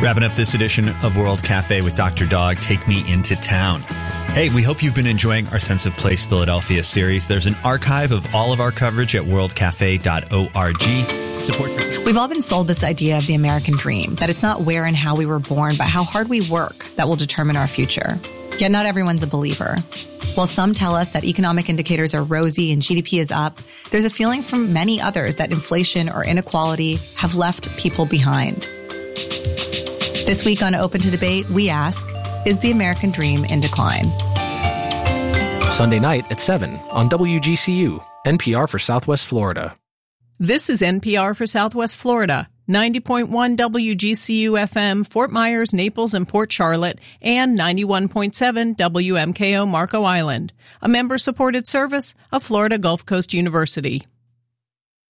Wrapping up this edition of World Cafe with Dr. Dog, Take Me Into Town. Hey, we hope you've been enjoying our Sense of Place Philadelphia series. There's an archive of all of our coverage at worldcafe.org. We've all been sold this idea of the American dream, that it's not where and how we were born, but how hard we work that will determine our future. Yet not everyone's a believer. While some tell us that economic indicators are rosy and GDP is up, there's a feeling from many others that inflation or inequality have left people behind. This week on Open to Debate, we ask, is the American dream in decline? Sunday night at 7 on WGCU, NPR for Southwest Florida. This is NPR for Southwest Florida, 90.1 WGCU FM, Fort Myers, Naples, and Port Charlotte, and 91.7 WMKO Marco Island, a member-supported service of Florida Gulf Coast University.